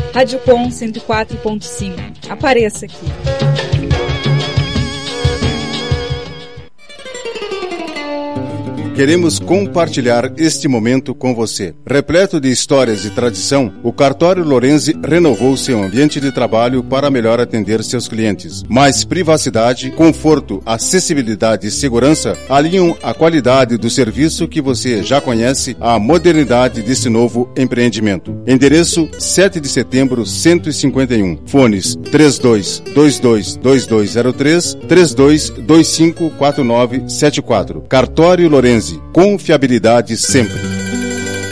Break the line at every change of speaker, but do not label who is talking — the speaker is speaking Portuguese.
Rádio Com 104.5. Apareça aqui.
Queremos compartilhar este momento com você. Repleto de histórias e tradição, o Cartório Lorenzi renovou seu ambiente de trabalho para melhor atender seus clientes. Mais privacidade, conforto, acessibilidade e segurança alinham a qualidade do serviço que você já conhece à modernidade desse novo empreendimento. Endereço 7 de setembro 151. Fones 32222203, 32254974. Cartório Lorenzi. Confiabilidade sempre.